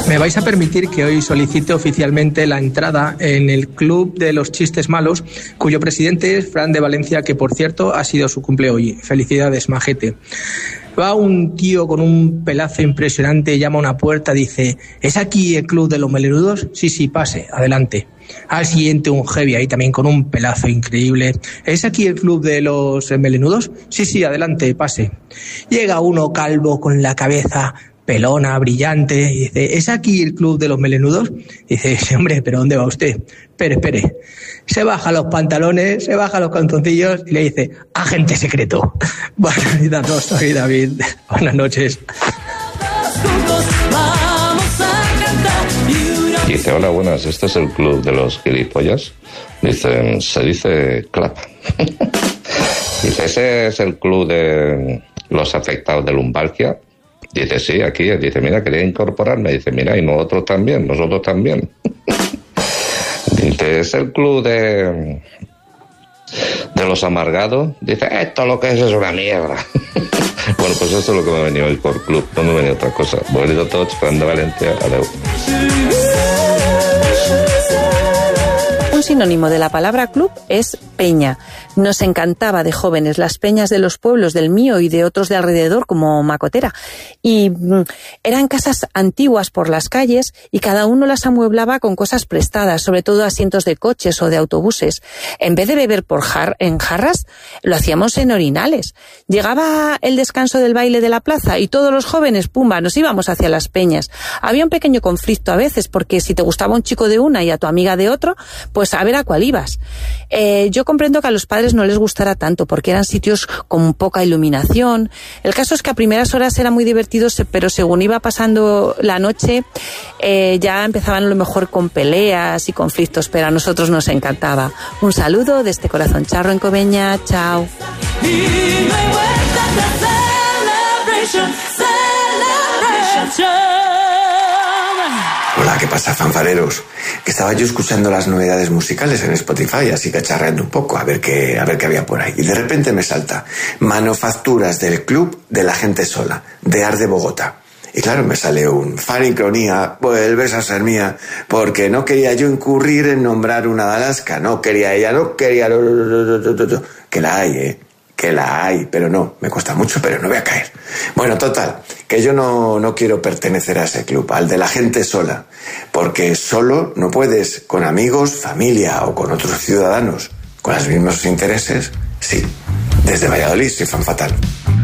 Me vais a permitir que hoy solicite oficialmente la entrada en el Club de los Chistes Malos, cuyo presidente es Fran de Valencia, que por cierto ha sido su cumple hoy. Felicidades, majete. Va un tío con un pelazo impresionante, llama a una puerta, dice: ¿es aquí el Club de los Melenudos? Sí, pase, adelante. Al siguiente un heavy ahí también con un pelazo increíble. ¿Es aquí el Club de los Melenudos? Sí, adelante, pase. Llega uno calvo con la cabeza pelona, brillante, y dice: ¿es aquí el Club de los Melenudos? Dice: sí, hombre, ¿pero dónde va usted? Espere. Se baja los pantalones, se baja los calzoncillos y le dice: agente secreto. Buenas noches, soy David. Buenas noches. Dice: hola, buenas, ¿este es el Club de los Gilipollas? Dicen: se dice clap. Dice: ¿ese es el Club de los afectados de lumbalgia? Dice: sí, aquí. Dice: mira, quería incorporarme. Dice: mira, y nosotros también. Dice: ¿es el Club de los amargados? Dice: esto lo que es una mierda. Bueno, pues esto es lo que me ha venido hoy por club, no me ha venido otra cosa. Bonito a todos, Fran de Valencia, adeu. Un sinónimo de la palabra club es peña. Nos encantaba de jóvenes las peñas de los pueblos del mío y de otros de alrededor, como Macotera. Y eran casas antiguas por las calles y cada uno las amueblaba con cosas prestadas, sobre todo asientos de coches o de autobuses. En vez de beber en jarras, lo hacíamos en orinales. Llegaba el descanso del baile de la plaza y todos los jóvenes, pumba, nos íbamos hacia las peñas. Había un pequeño conflicto a veces, porque si te gustaba un chico de una y a tu amiga de otro, pues a ver a cuál ibas. Yo comprendo que a los padres no les gustara tanto, porque eran sitios con poca iluminación. El caso es que a primeras horas era muy divertido, pero según iba pasando la noche, ya empezaban a lo mejor con peleas y conflictos, pero a nosotros nos encantaba. Un saludo desde Corazón Charro en Coveña. Chao. Hola, ¿qué pasa, fanfareros? Que estaba yo escuchando las novedades musicales en Spotify, así cacharreando un poco, a ver qué había por ahí. Y de repente me salta: manufacturas del Club de la Gente Sola, de Ar de Bogotá. Y claro, me sale un: Fanicronía, vuelves a ser mía, porque no quería yo incurrir en nombrar una de Alaska. No quería ella, que la hay, que la hay, pero no, me cuesta mucho, pero no voy a caer. Bueno, total, que yo no quiero pertenecer a ese club, al de la gente sola, porque solo no puedes, con amigos, familia o con otros ciudadanos con los mismos intereses. Sí, desde Valladolid soy fan fatal.